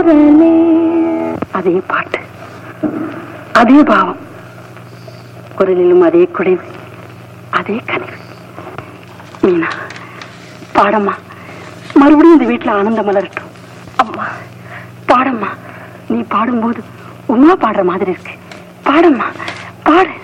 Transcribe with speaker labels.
Speaker 1: அதே பாட்டு, அதே பாவம், குரலிலும் அதே குடைவு, அதே கனிவு. மீனா பாடம்மா, மறுபடியும் இந்த வீட்டுல ஆனந்தம் மலரட்டும். அம்மா பாடம்மா, நீ பாடும்போது உமா பாடுற மாதிரி இருக்கு. பாடம்மா பாடு.